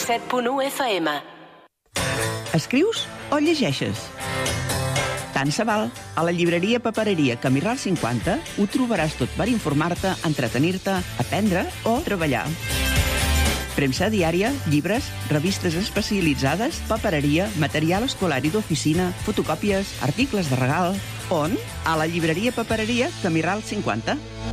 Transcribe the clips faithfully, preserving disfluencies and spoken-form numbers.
set punt u F M. Escrius o llegeixes? Tant se val. A la llibreria Papereria Camí Ral cinquanta ho trobaràs tot per informar-te, entretenir-te, aprendre o treballar. Premsa diària, llibres, revistes especialitzades, papereria, material escolar i d'oficina, fotocòpies, articles de regal... On? A la llibreria Papereria Camí Ral cinquanta.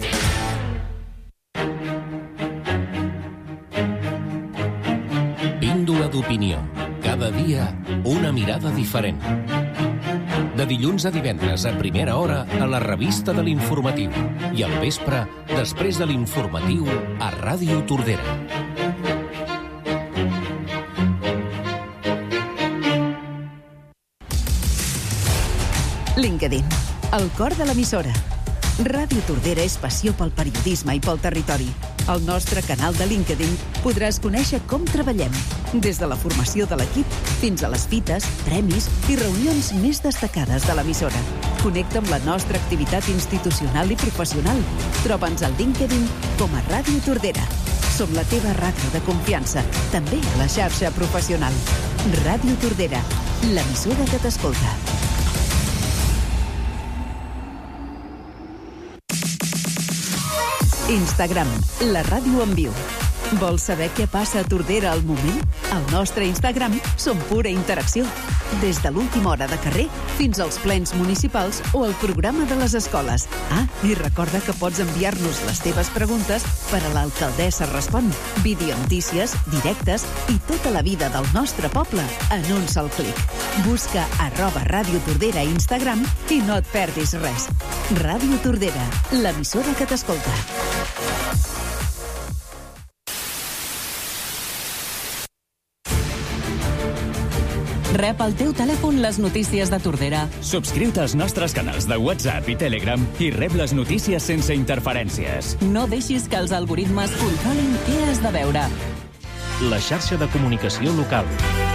Píndola d'opinió. Cada dia una mirada diferent. De dilluns a divendres a primera hora a la revista de l'Informatiu. I al vespre, després de l'Informatiu, a Ràdio Tordera. LinkedIn, el cor de l'emissora. Ràdio Tordera és passió pel periodisme i pel territori. Al nostre canal de LinkedIn podràs conèixer com treballem, des de la formació de l'equip fins a les fites, premis i reunions més destacades de l'emissora. Connecta amb la nostra activitat institucional i professional. Troba'ns al LinkedIn com a Ràdio Tordera. Som la teva ràdio de confiança, també a la xarxa professional. Ràdio Tordera, l'emissora que t'escolta. Instagram, la ràdio en viu. Vols saber què passa a Tordera al moment? Al nostre Instagram som pura interacció. Des de l'última hora de carrer fins als plens municipals o el programa de les escoles. Ah, i recorda que pots enviar-nos les teves preguntes per a l'alcaldessa Respon. Videonotícies, directes i tota la vida del nostre poble en un sol clic. Busca arroba Ràdio Tordera a Instagram i no et perdis res. Ràdio Tordera, l'emissora que t'escolta. Rep al teu telèfon les notícies de Tordera. Subscriu-te als nostres canals de WhatsApp i Telegram i rep les notícies sense interferències. No deixis que els algoritmes controlin què has de veure. La xarxa de comunicació local.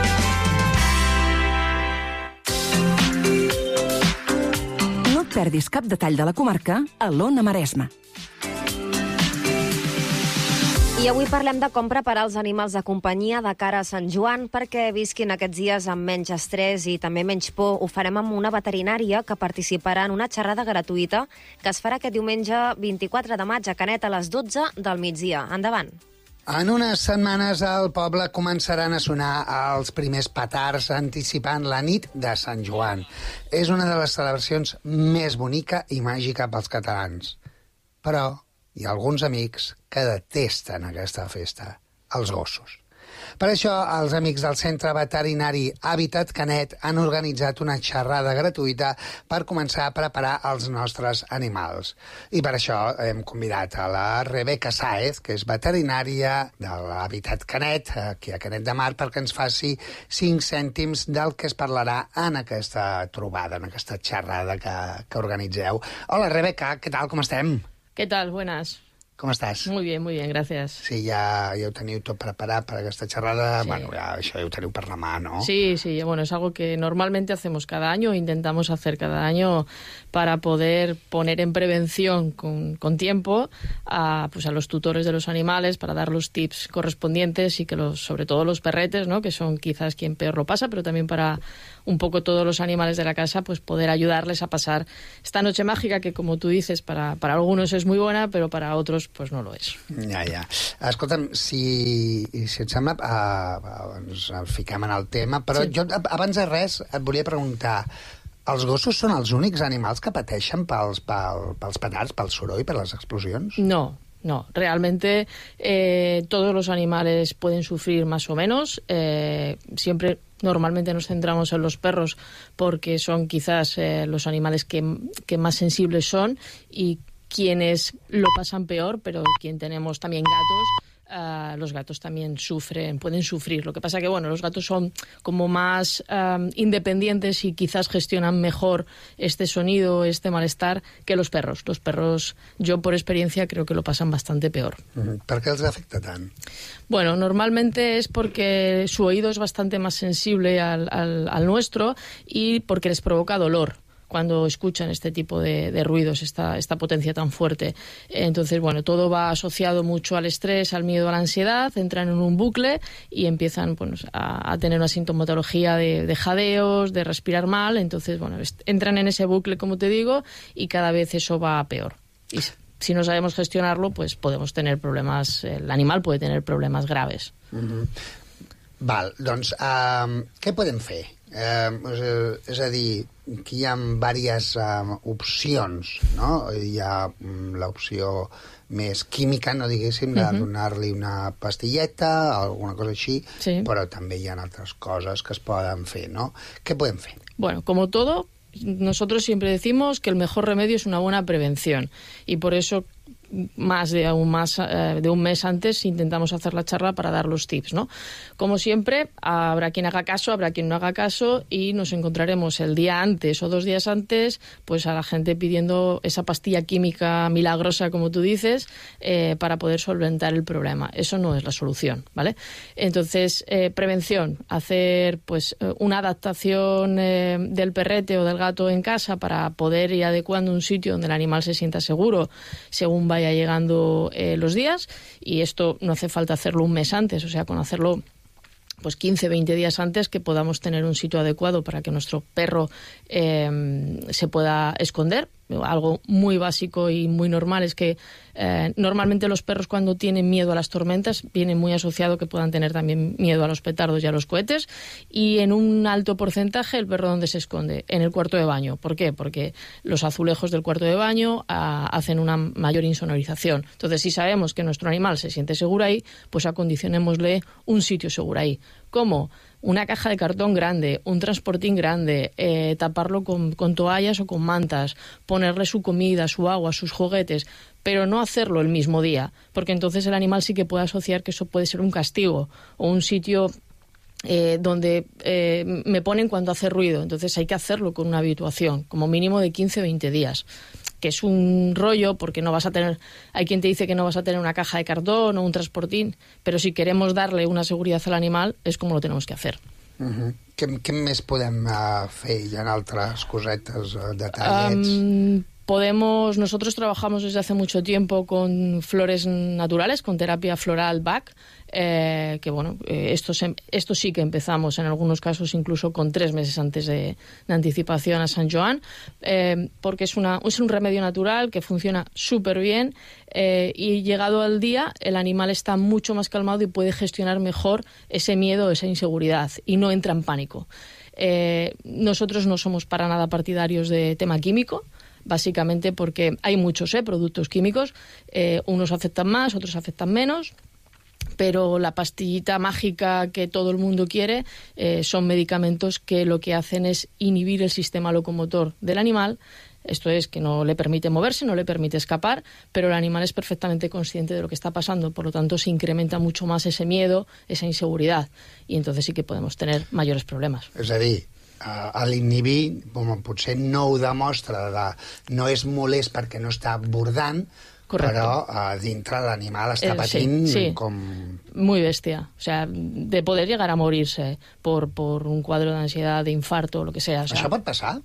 No et perdis cap detall de la comarca a l'Ona Maresme. I avui parlem de com preparar els animals de companyia de cara a Sant Joan perquè visquin aquests dies amb menys estrès i també menys por. Ho farem amb una veterinària que participarà en una xerrada gratuïta que es farà aquest diumenge vint-i-quatre de maig a Canet a les dotze del migdia. Endavant. En unes setmanes al poble començaran a sonar els primers petards anticipant la nit de Sant Joan. És una de les celebracions més bonica i màgica pels catalans. Però hi ha alguns amics que detesten aquesta festa, els gossos. Per això, els amics del Centre Veterinari Hàbitat Canet han organitzat una xerrada gratuïta per començar a preparar els nostres animals. I per això hem convidat a la Rebeca Sáez, que és veterinària de l'Hàbitat Canet, aquí a Canet de Mar, perquè ens faci cinc cèntims del que es parlarà en aquesta trobada, en aquesta xerrada que, que organitzeu. Hola, Rebeca, què tal, com estem? ¿Qué tal? Buenas. ¿Cómo estás? Muy bien, muy bien, gracias. Sí, ja, ja ho teniu tot preparat per aquesta xerrada. Sí. Bueno, ja, això ja ho teniu per la mà, ¿no? Sí, sí, bueno, es algo que normalmente hacemos cada año, intentamos hacer cada año para poder poner en prevención con, con tiempo a, pues a los tutores de los animales, para dar los tips correspondientes y que los, sobre todo los perretes, ¿no?, que son quizás quien peor lo pasa, pero también para un poco todos los animales de la casa, pues poder ayudarles a pasar esta noche mágica que, como tú dices, para, para algunos es muy buena, pero para otros pues no lo és. Ja, ja. Escolta'm, si, si et sembla, uh, ens fiquem en el tema, però sí. Jo, abans de res, et volia preguntar, els gossos són els únics animals que pateixen pels, pel, pels petards, pel soroll, per les explosions? No, no. Realmente eh, todos los animales pueden sufrir más o menos. Eh, siempre... Normalmente nos centramos en los perros porque son quizás eh, los animales que, que más sensibles son y quienes lo pasan peor, pero quien tenemos también gatos, uh, los gatos también sufren, pueden sufrir. Lo que pasa que, bueno, los gatos son como más um, independientes y quizás gestionan mejor este sonido, este malestar, que los perros. Los perros, yo por experiencia, creo que lo pasan bastante peor. ¿Por qué les afecta tan? Bueno, normalmente es porque su oído es bastante más sensible al, al, al nuestro y porque les provoca dolor. cuando escuchan este tipo de, de ruidos, esta, esta potencia tan fuerte. Entonces, bueno, todo va asociado mucho al estrés, al miedo, a la ansiedad, entran en un bucle y empiezan pues, a, a tener una sintomatología de, de jadeos, de respirar mal. Entonces, bueno, entran en ese bucle, como te digo, y cada vez eso va a peor. Y si no sabemos gestionarlo, pues podemos tener problemas, el animal puede tener problemas graves. Mm-hmm. Val, doncs uh, què podem fer? Uh, és a dir, aquí hi ha diverses uh, opcions, no? Hi ha um, l'opció més química, no diguéssim, de uh-huh. donar-li una pastilleta, alguna cosa així, sí. Però també hi ha altres coses que es poden fer, no? Què podem fer? Bueno, como todo, nosotros siempre decimos que el mejor remedio es una buena prevención, y por eso más de un, más, eh, de un mes antes intentamos hacer la charla para dar los tips, ¿no? Como siempre, habrá quien haga caso, habrá quien no haga caso, y nos encontraremos el día antes o dos días antes pues a la gente pidiendo esa pastilla química milagrosa, como tú dices, eh, para poder solventar el problema. Eso no es la solución, ¿vale? Entonces, eh, prevención, hacer pues una adaptación eh, del perrete o del gato en casa para poder ir adecuando un sitio donde el animal se sienta seguro según vaya llegando eh, los días, y esto no hace falta hacerlo un mes antes, o sea, con hacerlo pues quince, veinte días antes, que podamos tener un sitio adecuado para que nuestro perro eh, se pueda esconder. Algo muy básico y muy normal es que eh, normalmente los perros, cuando tienen miedo a las tormentas, viene muy asociado que puedan tener también miedo a los petardos y a los cohetes, y en un alto porcentaje el perro, ¿dónde se esconde? En el cuarto de baño. ¿Por qué? Porque los azulejos del cuarto de baño a, hacen una mayor insonorización. Entonces, si sabemos que nuestro animal se siente seguro ahí, pues acondicionémosle un sitio seguro ahí. ¿Cómo? Una caja de cartón grande, un transportín grande, eh, taparlo con, con toallas o con mantas, ponerle su comida, su agua, sus juguetes, pero no hacerlo el mismo día, porque entonces el animal sí que puede asociar que eso puede ser un castigo o un sitio eh, donde eh, me ponen cuando hace ruido. Entonces hay que hacerlo con una habituación, como mínimo de quince a veinte días. Que es un rollo, porque no vas a tener... Hay quien te dice que no vas a tener una caja de cartón o un transportín, pero si queremos darle una seguridad al animal, es como lo tenemos que hacer. Uh-huh. Què, què més podem uh, fer? Hi ha altres cosetes, uh, detallets? Um, podemos... Nosotros trabajamos desde hace mucho tiempo con flores naturales, con terapia floral B A C, eh, que bueno, eh, esto, se, esto sí que empezamos en algunos casos incluso con tres meses antes de, de anticipación a San Joan, eh, porque es, una, es un remedio natural que funciona súper bien, eh, y llegado al día el animal está mucho más calmado y puede gestionar mejor ese miedo, esa inseguridad, y no entra en pánico. Eh, nosotros no somos para nada partidarios de tema químico, básicamente porque hay muchos eh, productos químicos, eh, unos afectan más, otros afectan menos, pero la pastillita mágica que todo el mundo quiere eh, son medicamentos que lo que hacen es inhibir el sistema locomotor del animal. Esto es que no le permite moverse, no le permite escapar, pero el animal es perfectamente consciente de lo que está pasando, por lo tanto se incrementa mucho más ese miedo, esa inseguridad, y entonces sí que podemos tener mayores problemas. És a dir, a l'inhibir, potser no ho demostra, de, no és molest perquè no està bordant, correcto. Però uh, dintre l'animal està patint eh, sí, sí. com... Muy bestia, o sea, de poder llegar a morirse por, por un cuadro de ansiedad, de infarto, lo que sea. O sea, ¿això pot passar?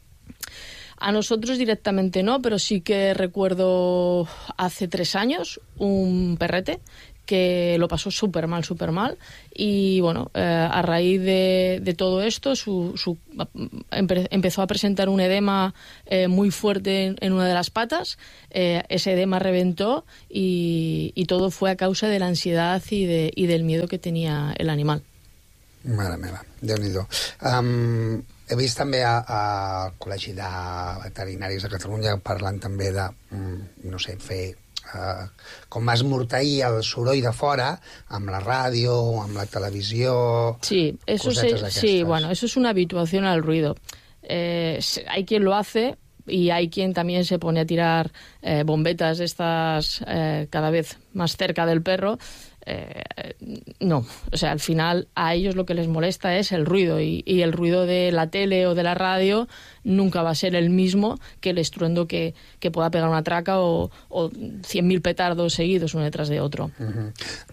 A nosotros directamente no, pero sí que recuerdo hace tres años un perrete que lo pasó súper mal, súper mal, y bueno, eh, a raíz de, de todo esto su, su, empe, empezó a presentar un edema eh, muy fuerte en, en una de las patas, eh, ese edema reventó y, y todo fue a causa de la ansiedad y, de, y del miedo que tenía el animal. Mare meva, Déu-n'hi-do. Um, he vist també al Col·legi de Veterinaris de Catalunya parlant també de, no sé, fer Uh, com esmorteir el soroll de fora amb la ràdio, amb la televisió, sí, eso cosetes se, aquestes. Sí, bueno, eso es una habituación al ruido. Eh, hay quien lo hace y hay quien también se pone a tirar eh, bombetas estas eh, cada vez más cerca del perro. Eh, no, o sea, al final a ellos lo que les molesta es el ruido y, y el ruido de la tele o de la radio nunca va a ser el mismo que el estruendo que, que pueda pegar una traca o, o cien mil petardos seguidos uno detrás de otro. Uh-huh.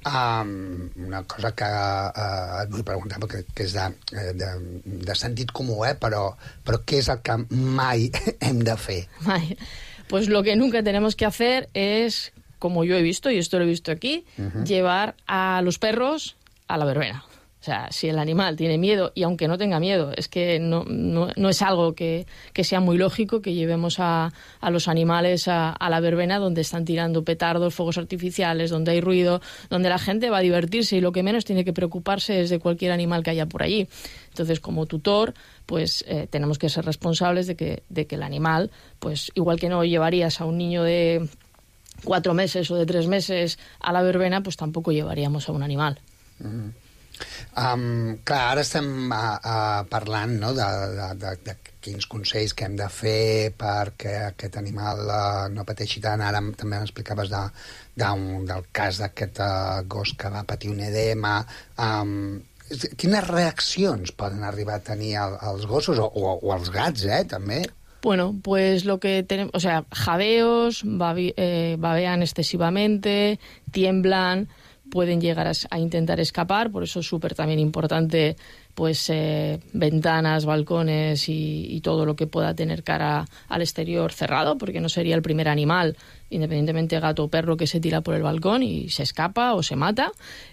um, una cosa que uh, et vull preguntar, perquè que és de, de, de sentit comú, eh? però, però què és el que mai hem de fer? Mai. Pues lo que nunca tenemos que hacer es, como yo he visto, y esto lo he visto aquí, uh-huh. llevar a los perros a la verbena. O sea, si el animal tiene miedo, y aunque no tenga miedo, es que no, no, no es algo que, que sea muy lógico que llevemos a, a los animales a, a la verbena, donde están tirando petardos, fuegos artificiales, donde hay ruido, donde la gente va a divertirse y lo que menos tiene que preocuparse es de cualquier animal que haya por allí. Entonces, como tutor, pues eh, tenemos que ser responsables de que, de que el animal, pues igual que no llevarías a un niño de cuatro meses o de tres meses a la verbena, pues tampoco llevaríamos a un animal. Mm. Um, clar, ara estem uh, uh, parlant, no?, de, de, de, de quins consells que hem de fer perquè aquest animal uh, no pateixi tant. Ara també m'explicaves de, de un, del cas d'aquest uh, gos que va patir un edema. Um, quines reaccions poden arribar a tenir el, els gossos o, o, o els gats, eh, també? Bueno, pues lo que tenemos, o sea, jadeos, babi, eh, babean excesivamente, tiemblan, pueden llegar a, a intentar escapar, por eso es súper también importante pues eh, ventanas, balcones y, y todo lo que pueda tener cara al exterior cerrado, porque no sería el primer animal, independientemente gato o perro, que se tira por el balcón y se escapa o se mata,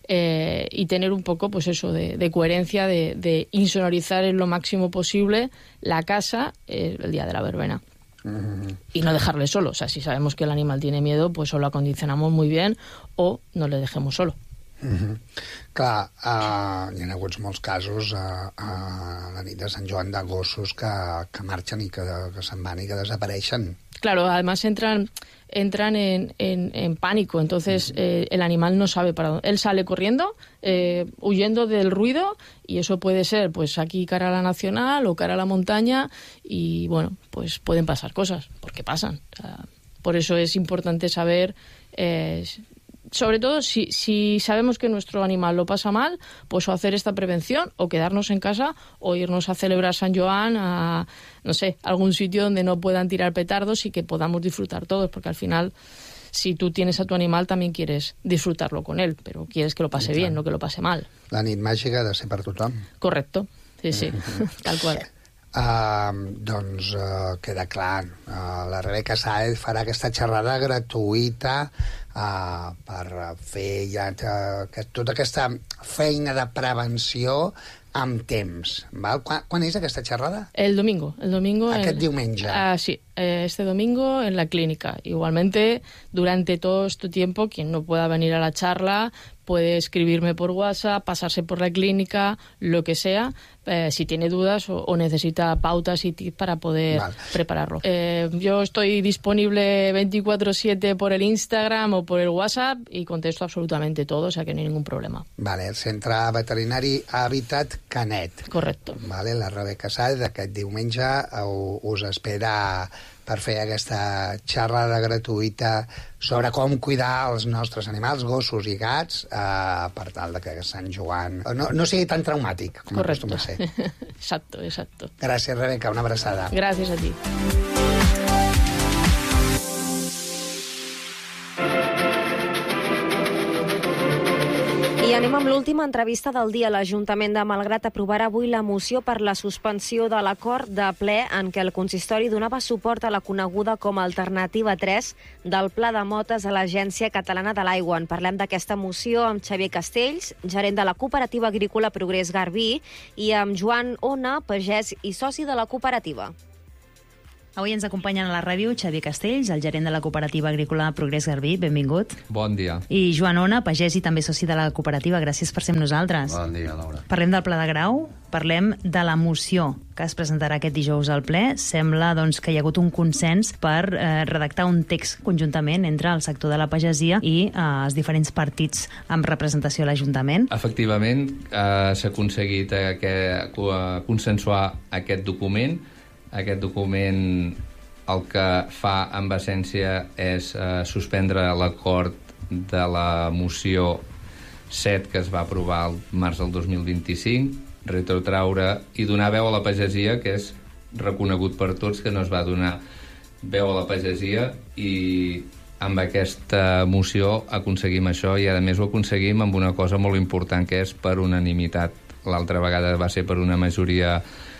eh, y tener un poco pues eso de, de coherencia, de, de insonorizar en lo máximo posible la casa eh, el día de la verbena. Uh-huh. Y no dejarle solo, o sea, si sabemos que el animal tiene miedo, pues o lo acondicionamos muy bien o no le dejemos solo. Uh-huh. Clar, uh, hi ha hagut molts casos uh, a la nit de Sant Joan de gossos que, que marxen i que, que se'n van i que desapareixen. Claro, además entran entran en, en, en pánico, entonces eh, el animal no sabe para dónde. Él sale corriendo, eh, huyendo del ruido, y eso puede ser pues aquí cara a la Nacional o cara a la montaña, y bueno, pues pueden pasar cosas, porque pasan. O sea, por eso es importante saber, eh, sobre todo si, si sabemos que nuestro animal lo pasa mal, pues o hacer esta prevención o quedarnos en casa o irnos a celebrar San Joan a, no sé, algún sitio donde no puedan tirar petardos y que podamos disfrutar todos, porque al final si tú tienes a tu animal también quieres disfrutarlo con él, pero quieres que lo pase bien, no que lo pase mal. La nit màgica ha de ser per tothom. Correcto, sí, sí, tal cual. Uh, doncs uh, queda clar, uh, la Rebeca Sáez farà aquesta xerrada gratuïta uh, per fer ja uh, que, tota aquesta feina de prevenció amb temps, val? Quan, quan és aquesta xerrada? El domingo, el domingo. Aquest en, diumenge. Uh, sí, este domingo en la clínica. Igualmente, durante todo este tiempo, quien no pueda venir a la charla puede escribirme por WhatsApp, pasarse por la clínica, lo que sea, eh, si tiene dudas o, o necesita pautas y tips para poder vale. prepararlo. Eh, yo estoy disponible veinticuatro siete por el Instagram o por el WhatsApp y contesto absolutamente todo, o sea que no hay ningún problema. Vale, el Centre Veterinari Hàbitat Canet. Correcto. Vale, la Rebeca Sáez aquest diumenge us espera per fer aquesta xerrada gratuïta sobre com cuidar els nostres animals, gossos i gats, eh, per tal de que Sant Joan no, no sigui tan traumàtic com acostuma a ser. Exacto, exacto. Gràcies, Rebeca, una abraçada. Gràcies a ti. I anem amb l'última entrevista del dia. L'Ajuntament de Malgrat aprovarà avui la moció per la suspensió de l'acord de ple en què el consistori donava suport a la coneguda com a Alternativa tres del Pla de Motes a l'Agència Catalana de l'Aigua. En parlem d'aquesta moció amb Xavier Castells, gerent de la Cooperativa Agrícola Progrés Garbí, i amb Joan Ona, pagès i soci de la cooperativa. Avui ens acompanyen a la ràdio Xavier Castells, el gerent de la Cooperativa Agrícola Progrés Garbí. Benvingut. Bon dia. I Joan Ona, pagès i també soci de la cooperativa. Gràcies per ser amb nosaltres. Bon dia, Laura. Parlem del Pla de Grau, parlem de la moció que es presentarà aquest dijous al ple. Sembla doncs, que hi ha hagut un consens per eh, redactar un text conjuntament entre el sector de la pagesia i eh, els diferents partits amb representació a l'Ajuntament. Efectivament, eh, s'ha aconseguit eh, que, eh, consensuar aquest document. Aquest document el que fa, en essència, és eh, suspendre l'acord de la moció set que es va aprovar el març del dos mil vint-i-cinc, retrotraure i donar veu a la pagesia, que és reconegut per tots que no es va donar veu a la pagesia, i amb aquesta moció aconseguim això, i a més ho aconseguim amb una cosa molt important, que és per unanimitat. L'altra vegada va ser per una majoria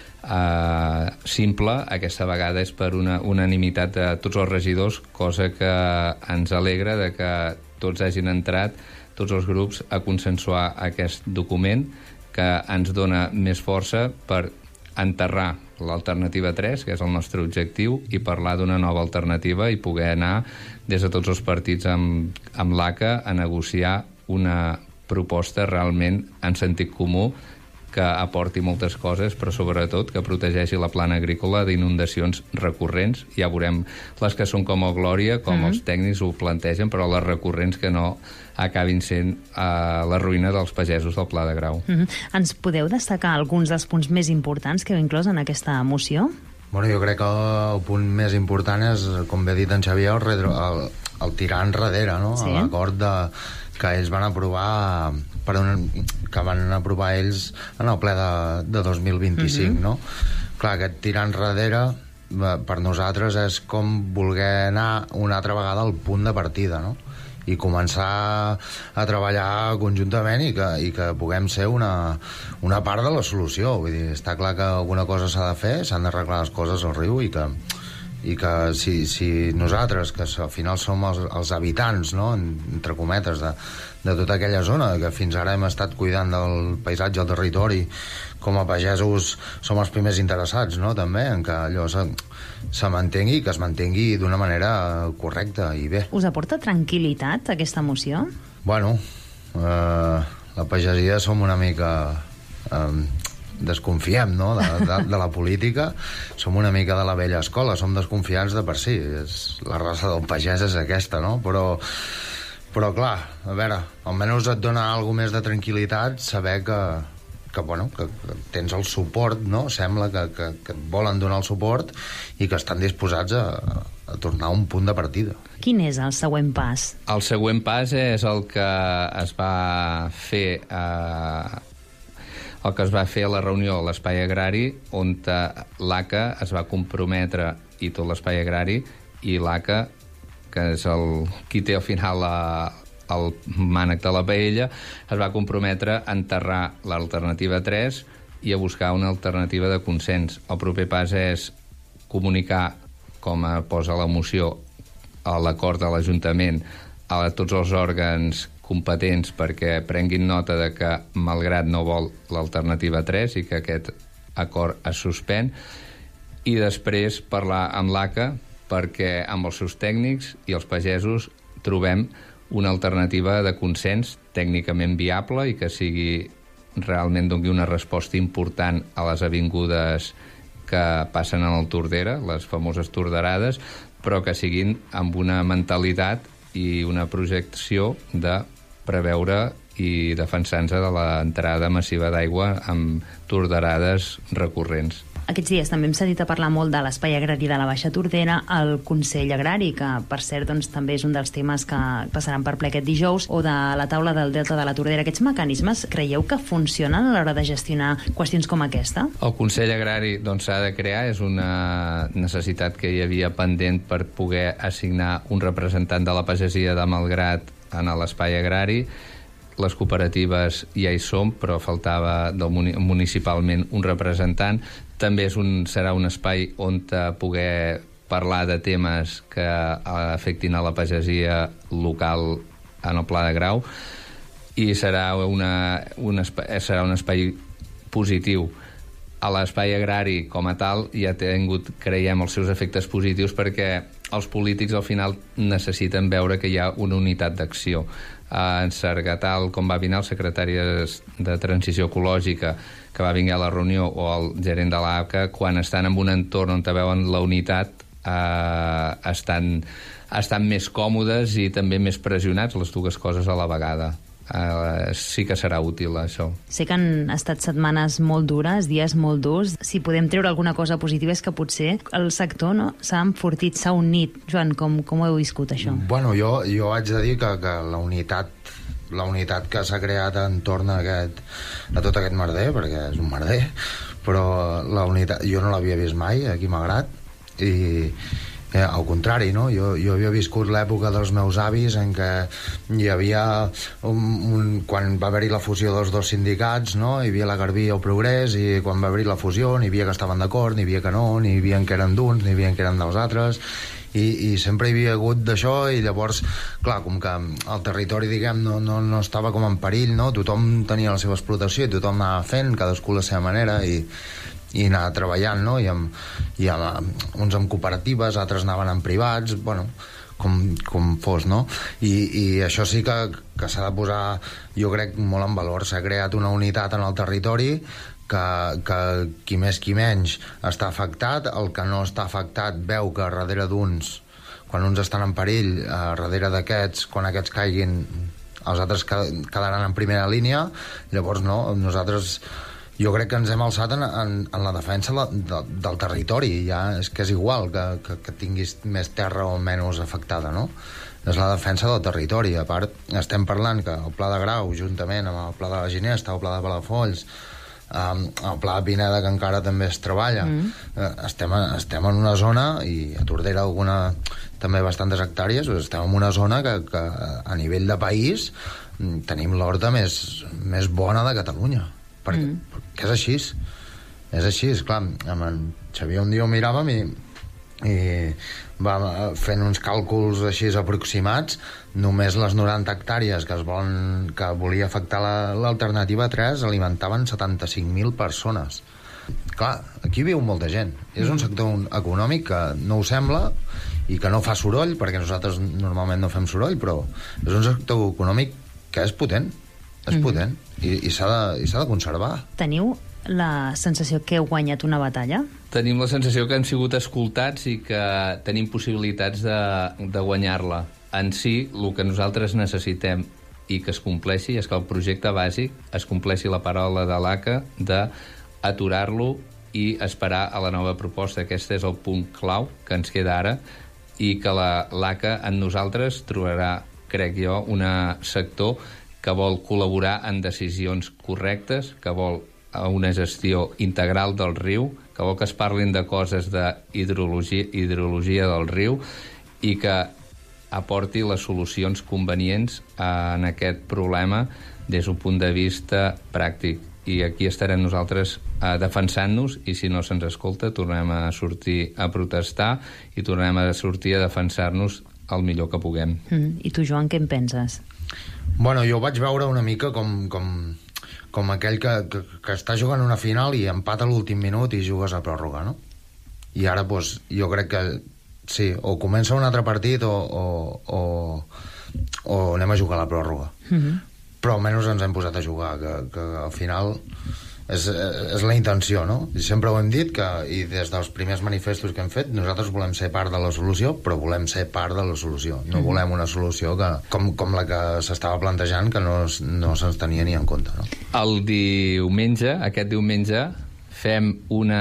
Uh, simple, aquesta vegada és per una unanimitat de tots els regidors, cosa que ens alegra de que tots hagin entrat, tots els grups, a consensuar aquest document, que ens dona més força per enterrar l'alternativa tres, que és el nostre objectiu, i parlar d'una nova alternativa i poder anar des de tots els partits amb, amb l'A C A a negociar una proposta realment en sentit comú, que aporti moltes coses, però sobretot que protegeixi la plana agrícola d'inundacions recurrents. Ja veurem les que són com a Glòria, com mm-hmm. els tècnics ho plantegen, però les recurrents que no acabin sent uh, la ruïna dels pagesos del Pla de Grau. Mm-hmm. Ens podeu destacar alguns dels punts més importants que heu inclòs en aquesta moció? Bueno, jo crec que el punt més important és, com bé ha dit en Xavier, el, redro, el, el tirar enrere, no? Sí. L'acord de, que ells van aprovar per un, que van aprovar ells en el ple de, de dos mil vint-i-cinc, uh-huh. no? Clar, aquest tirar enrere per nosaltres és com voler anar una altra vegada al punt de partida, no? I començar a treballar conjuntament i que, i que puguem ser una, una part de la solució. Vull dir, està clar que alguna cosa s'ha de fer, s'han d'arreglar les coses al riu, i que, i que si, si nosaltres, que al final som els, els habitants, no?, entre cometes, de, de tota aquella zona, que fins ara hem estat cuidant del paisatge, del territori, com a pagesos som els primers interessats, no?, també, en que allò se, se mantengui, que es mantengui d'una manera correcta i bé. Us aporta tranquil·litat aquesta moció? Bueno, eh, la pagesia som una mica... Eh, desconfiem, no?, de, de, de la política. Som una mica de la vella escola, som desconfiats de per si. És, la raça del pagès és aquesta, no? Però, però clar, a veure, almenys et dona alguna més de tranquil·litat saber que, que, bueno, que, que tens el suport, no? Sembla que, que, que et volen donar el suport i que estan disposats a, a tornar a un punt de partida. Quin és el següent pas? El següent pas és el que es va fer a el que es va fer a la reunió a l'Espai Agrari, on l'A C A es va comprometre, i tot l'Espai Agrari, i l'A C A, que és el, qui té al final la, el mànec de la paella, es va comprometre a enterrar l'alternativa tres i a buscar una alternativa de consens. El proper pas és comunicar, com posa la moció, a l'acord de l'Ajuntament, a tots els òrgans competents perquè prenguin nota de que, malgrat no vol l'alternativa tres, i que aquest acord es suspèn, i després parlar amb l'A C A perquè amb els seus tècnics i els pagesos trobem una alternativa de consens tècnicament viable i que sigui realment doni una resposta important a les avingudes que passen en el Tordera, les famoses torderades, però que siguin amb una mentalitat i una projecció de preveure i defensar-nos de l'entrada massiva d'aigua amb torderades recurrents. Aquests dies també hem sentit a parlar molt de l'Espai Agrari de la Baixa Tordera, el Consell Agrari, que per cert doncs, també és un dels temes que passaran per ple aquest dijous, o de la taula del Delta de la Tordera. Aquests mecanismes creieu que funcionen a l'hora de gestionar qüestions com aquesta? El Consell Agrari doncs, s'ha de crear, és una necessitat que hi havia pendent per poder assignar un representant de la pagesia de Malgrat en l'Espai Agrari. Les cooperatives ja hi som, però faltava del municipalment un representant. També és un, serà un espai on poder parlar de temes que afectin a la pagesia local en el Pla de Grau, i serà, una, un, espai, serà un espai positiu. A l'Espai Agrari, com a tal, ja ha tingut, creiem, els seus efectes positius, perquè els polítics al final necessiten veure que hi ha una unitat d'acció. En Sargatal, com va venir el secretari de Transició Ecològica, que va venir a la reunió, o el gerent de l'A C A, quan estan en un entorn on veuen la unitat, eh, estan, estan més còmodes i també més pressionats, les dues coses a la vegada. Uh, sí que serà útil, això. Sé que han estat setmanes molt dures, dies molt durs. Si podem treure alguna cosa positiva és que potser el sector, no, s'ha enfortit, s'ha unit. Joan, com, com ho heu viscut, això? Bueno, jo, jo haig de dir que, que la unitat la unitat que s'ha creat entorn a, aquest, a tot aquest merder, perquè és un merder, però la unitat, jo no l'havia vist mai aquí a Malgrat, i eh, al contrari, no? Jo, jo havia viscut l'època dels meus avis en què hi havia un, un, quan va haver-hi la fusió dels dos sindicats, no? Hi havia la Garbí i el Progrés, i quan va haver-hi la fusió n'hi havia que estaven d'acord, n'hi havia que no, n'hi havia que eren d'uns, n'hi havia que eren dels altres, i, i sempre hi havia hagut d'això, i llavors, clar, com que el territori, diguem, no, no, no estava com en perill, no? Tothom tenia la seva explotació i tothom anava fent, cadascú la seva manera, i i anar treballant, no? I, amb, i amb, uns amb cooperatives, altres anaven en privats, bueno, com, com fos, no? I, i això sí que, que s'ha de posar, jo crec, molt en valor. S'ha creat una unitat en el territori que, que qui més qui menys està afectat, el que no està afectat veu que darrere d'uns, quan uns estan en perill, eh, darrere d'aquests, quan aquests caiguin, els altres quedaran en primera línia. Llavors, no, nosaltres... Jo crec que ens hem alçat en, en, en la defensa la, de, del territori. Ja és que és igual que, que, que tinguis més terra o menys afectada, no? És la defensa del territori. A part, estem parlant que el Pla de Grau, juntament amb el Pla de la Ginesta, el Pla de Palafolls, um, el Pla de Pineda, que encara també es treballa, mm. eh, estem, estem en una zona, i a Tordera alguna també bastantes hectàrees, estem en una zona que, que a nivell de país tenim l'horta més, més bona de Catalunya. Perquè, mm. perquè és així, és així, clar, amb en Xavier un dia ho miràvem i, i va fent uns càlculs així aproximats, només les noranta hectàrees que es volen, que volia afectar l'alternativa tres alimentaven setanta-cinc mil persones. Clar, aquí viu molta gent, és un sector econòmic que no ho sembla i que no fa soroll, perquè nosaltres normalment no fem soroll, però és un sector econòmic que és potent, és potent, i, i s'ha de, i s'ha de conservar. Teniu la sensació que heu guanyat una batalla? Tenim la sensació que hem sigut escoltats i que tenim possibilitats de, de guanyar-la. En si, el que nosaltres necessitem i que es compleixi és que el projecte bàsic es compleixi la paraula de l'A C A d'aturar-lo i esperar a la nova proposta. Aquest és el punt clau que ens queda ara, i que l'A C A en nosaltres trobarà, crec jo, un sector que vol col·laborar en decisions correctes, que vol una gestió integral del riu, que vol que es parlin de coses de hidrologia, hidrologia del riu, i que aporti les solucions convenients en aquest problema des d'un punt de vista pràctic. I aquí estarem nosaltres eh, defensant-nos, i si no se'ns escolta tornem a sortir a protestar i tornem a sortir a defensar-nos el millor que puguem. Mm. I tu, Joan, què en penses? Bueno, jo vaig veure una mica com, com, com aquell que, que, que està jugant una final i empata l'últim minut i jugues a pròrroga, no? I ara, doncs, jo crec que sí, o comença un altre partit o, o, o, o anem a jugar a la pròrroga. Mm-hmm. Però almenys ens hem posat a jugar, que, que al final és, és la intenció, no? I sempre ho hem dit, que, i des dels primers manifestos que hem fet, nosaltres volem ser part de la solució, però volem ser part de la solució. No mm. volem una solució que, com, com la que s'estava plantejant, que no, no se'ns tenia ni en compte, no? El diumenge, aquest diumenge, fem una,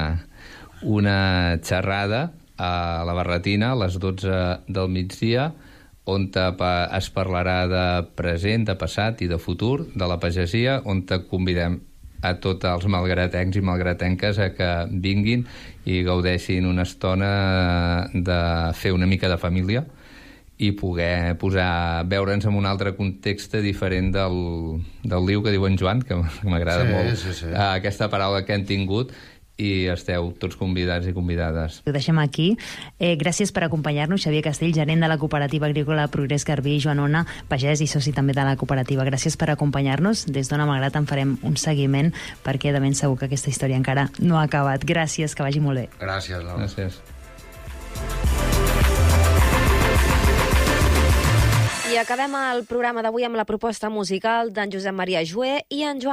una xerrada a la Barretina a les dotze del migdia, on es parlarà de present, de passat i de futur de la pagesia, on convidem a tots els malgratencs i malgratenques a que vinguin i gaudeixin una estona de fer una mica de família i poder posar, veure'ns en un altre context diferent del, del liu que diu en Joan, que m'agrada sí, molt sí, sí. aquesta paraula que hem tingut, i esteu tots convidats i convidades. Ho deixem aquí. Eh, gràcies per acompanyar-nos, Xavier Castell, gerent de la Cooperativa Agrícola Progrés Garbí, Joan Ona, pagès i soci també de la cooperativa. Gràcies per acompanyar-nos. Des d'Ona Malgrat en farem un seguiment, perquè de ben segur que aquesta història encara no ha acabat. Gràcies, que vagi molt bé. Gràcies, Laura. Gràcies. I acabem el programa d'avui amb la proposta musical d'en Josep Maria Joué i en Joan